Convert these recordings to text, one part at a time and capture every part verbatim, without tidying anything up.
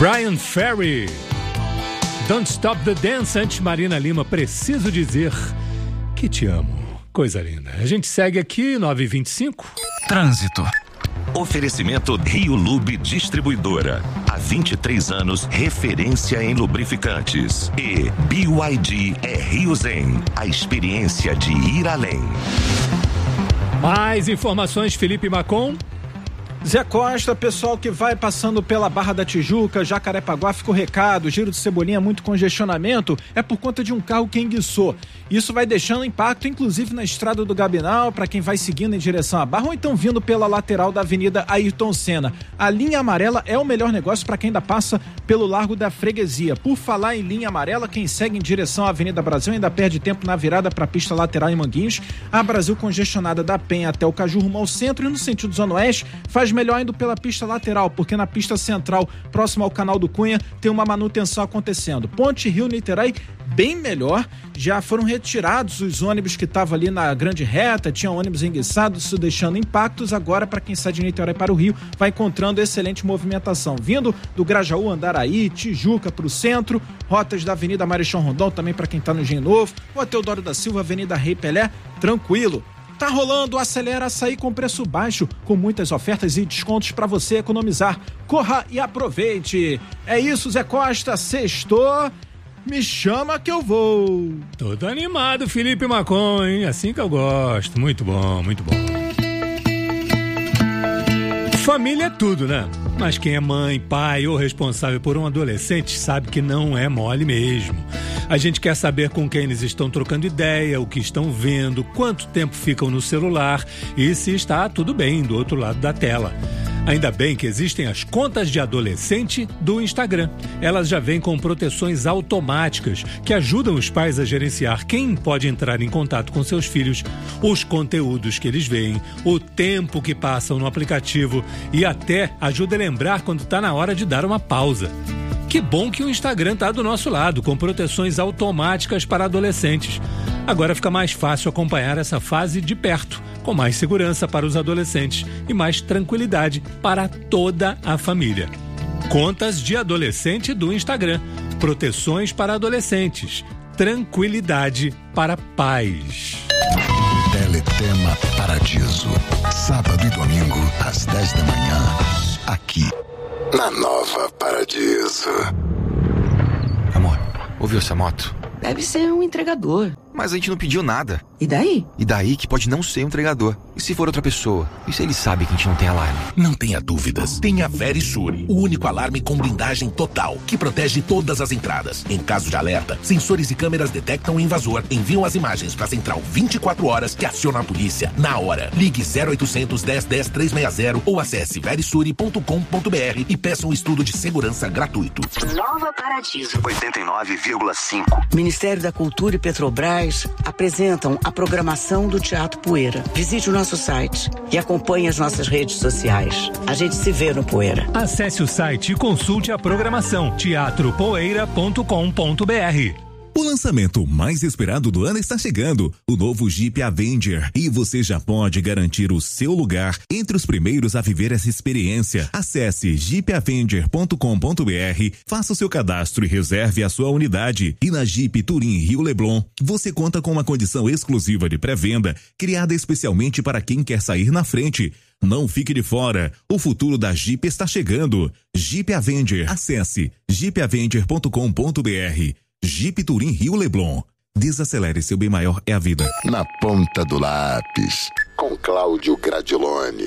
Brian Ferry, Don't Stop the Dance. Antes, Marina Lima, preciso dizer que te amo. Coisa linda. A gente segue aqui, nove e vinte e cinco. Trânsito. Oferecimento Rio Lube Distribuidora. Há vinte e três anos, referência em lubrificantes. E B Y D é Rio Zen, a experiência de ir além. Mais informações, Felipe Macon. Zé Costa, pessoal que vai passando pela Barra da Tijuca, Jacarepaguá, fica o recado, Giro de Cebolinha, muito congestionamento, é por conta de um carro que enguiçou. Isso vai deixando impacto, inclusive na estrada do Gabinal, para quem vai seguindo em direção à Barra, ou então vindo pela lateral da Avenida Ayrton Senna. A linha amarela é o melhor negócio para quem ainda passa pelo Largo da Freguesia. Por falar em linha amarela, quem segue em direção à Avenida Brasil ainda perde tempo na virada para a pista lateral em Manguinhos. A Brasil congestionada da Penha até o Caju rumo ao centro, e no sentido Zona Oeste faz melhor indo pela pista lateral, porque na pista central, próximo ao Canal do Cunha, tem uma manutenção acontecendo. Ponte Rio-Niterói, bem melhor, já foram retirados os ônibus que estavam ali na grande reta, tinha ônibus enguiçados, isso deixando impactos. Agora, para quem sai de Niterói para o Rio, vai encontrando excelente movimentação, vindo do Grajaú, Andaraí, Tijuca para o centro, rotas da Avenida Marechal Rondon, também para quem está no Engenho Novo, ou Teodoro da Silva, Avenida Rei Pelé, tranquilo. Tá rolando o Acelera Açaí com preço baixo, com muitas ofertas e descontos para você economizar. Corra e aproveite. É isso, Zé Costa, sextou. Me chama que eu vou. Todo animado, Felipe Macon, hein? Assim que eu gosto. Muito bom, muito bom. Família é tudo, né? Mas quem é mãe, pai ou responsável por um adolescente sabe que não é mole mesmo. A gente quer saber com quem eles estão trocando ideia, o que estão vendo, quanto tempo ficam no celular e se está tudo bem do outro lado da tela. Ainda bem que existem as contas de adolescente do Instagram. Elas já vêm com proteções automáticas que ajudam os pais a gerenciar quem pode entrar em contato com seus filhos, os conteúdos que eles veem, o tempo que passam no aplicativo e até ajuda a lembrar quando está na hora de dar uma pausa. Que bom que o Instagram está do nosso lado, com proteções automáticas para adolescentes. Agora fica mais fácil acompanhar essa fase de perto, com mais segurança para os adolescentes e mais tranquilidade para toda a família. Contas de adolescente do Instagram. Proteções para adolescentes. Tranquilidade para pais. Teletema Paradiso. Sábado e domingo, às dez da manhã. Aqui, na Nova Paradiso. Amor, ouviu essa moto? Deve ser um entregador. Mas a gente não pediu nada. E daí? E daí que pode não ser um entregador. E se for outra pessoa? E se ele sabe que a gente não tem alarme? Não tenha dúvidas. Tenha Verisure, o único alarme com blindagem total, que protege todas as entradas. Em caso de alerta, sensores e câmeras detectam o invasor, enviam as imagens para a central vinte e quatro horas, que aciona a polícia na hora. Ligue zero oitocentos, dez, dez, trezentos e sessenta ou acesse verisure ponto com ponto b r e peça um estudo de segurança gratuito. Nova Paradiso. oitenta e nove vírgula cinco. Ministério da Cultura e Petrobras apresentam a programação do Teatro Poeira. Visite o nosso site e acompanhe as nossas redes sociais. A gente se vê no Poeira. Acesse o site e consulte a programação teatro poeira ponto com ponto b r. O lançamento mais esperado do ano está chegando, o novo Jeep Avenger, e você já pode garantir o seu lugar entre os primeiros a viver essa experiência. Acesse jeep avenger ponto com ponto b r, faça o seu cadastro e reserve a sua unidade. E na Jeep Touring Rio Leblon, você conta com uma condição exclusiva de pré-venda, criada especialmente para quem quer sair na frente. Não fique de fora, o futuro da Jeep está chegando. Jeep Avenger, acesse jeep avenger ponto com ponto b r. Jeep Touring Rio Leblon. Desacelere, seu bem maior é a vida. Na ponta do lápis, com Cláudio Gradiloni.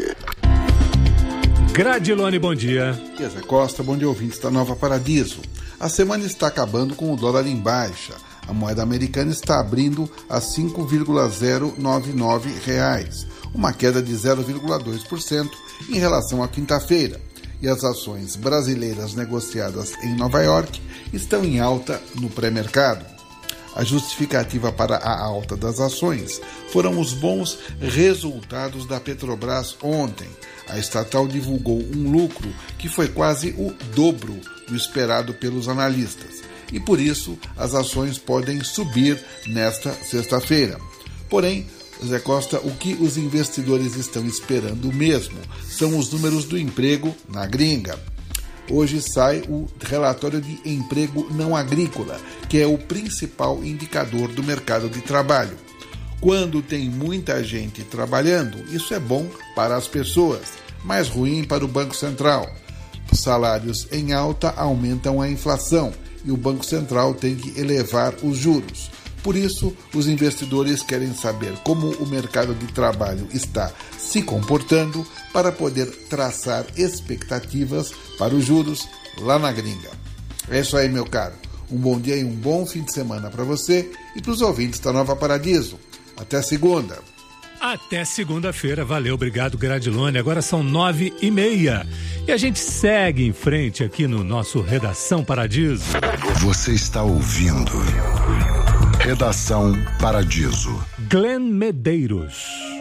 Gradiloni, bom dia. Zé Costa, bom dia, ouvintes da Nova Paradiso. A semana está acabando com o dólar em baixa. A moeda americana está abrindo a cinco vírgula zero nove nove reais, uma queda de zero vírgula dois por cento em relação à quinta-feira. E as ações brasileiras negociadas em Nova York estão em alta no pré-mercado. A justificativa para a alta das ações foram os bons resultados da Petrobras ontem. A estatal divulgou um lucro que foi quase o dobro do esperado pelos analistas. E por isso as ações podem subir nesta sexta-feira. Porém, Zé Costa, o que os investidores estão esperando mesmo são os números do emprego na gringa. Hoje sai o relatório de emprego não agrícola, que é o principal indicador do mercado de trabalho. Quando tem muita gente trabalhando, isso é bom para as pessoas, mas ruim para o Banco Central. Salários em alta aumentam a inflação e o Banco Central tem que elevar os juros. Por isso, os investidores querem saber como o mercado de trabalho está se comportando para poder traçar expectativas para os juros lá na gringa. É isso aí, meu caro. Um bom dia e um bom fim de semana para você e para os ouvintes da Nova Paradiso. Até segunda. Até segunda-feira. Valeu, obrigado, Gradilone. Agora são nove e meia. E a gente segue em frente aqui no nosso Redação Paradiso. Você está ouvindo Redação Paradiso. Glenn Medeiros.